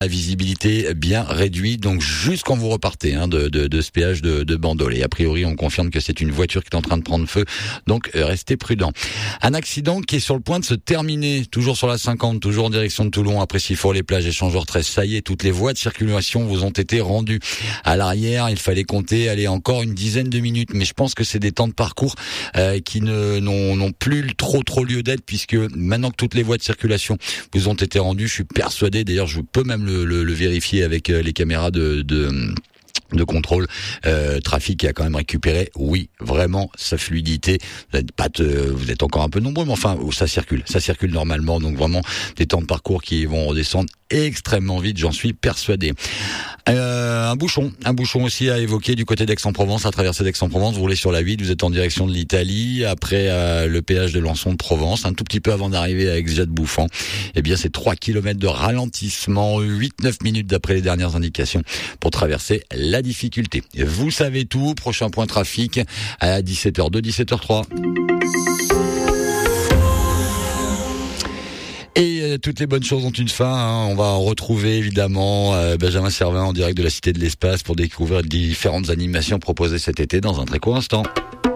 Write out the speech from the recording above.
La visibilité bien réduite, donc juste quand vous repartez de ce péage de Bandol. Et a priori, on confirme que c'est une voiture qui est en train de prendre feu, donc restez prudents. Un accident qui est sur le point de se terminer, toujours sur la 50, toujours en direction de Toulon, après Sifour-les-Plages, échangeur 13. Ça y est, toutes les voies de circulation vous ont été rendues. À l'arrière, il fallait compter, encore une dizaine de minutes, mais je pense que c'est des temps de parcours qui n'ont plus trop lieu d'être, puisque maintenant que toutes les voies de circulation vous ont été rendues, je suis persuadé, d'ailleurs je peux même le vérifier avec les caméras de contrôle trafic qui a quand même récupéré, oui, vraiment sa fluidité. Vous êtes encore un peu nombreux, mais enfin ça circule normalement, donc vraiment des temps de parcours qui vont redescendre extrêmement vite, j'en suis persuadé. Un bouchon aussi à évoquer du côté d'Aix-en-Provence, à traverser d'Aix-en-Provence, vous roulez sur la 8, vous êtes en direction de l'Italie, après le péage de Lançon de Provence, un tout petit peu avant d'arriver à Aix-Jet-Bouffant. Eh bien c'est 3 km de ralentissement, 8-9 minutes d'après les dernières indications pour traverser la difficulté. Vous savez tout, prochain point trafic à 17h02, 17h03. Et toutes les bonnes choses ont une fin. On va retrouver évidemment Benjamin Servin en direct de la Cité de l'Espace pour découvrir les différentes animations proposées cet été dans un très court instant.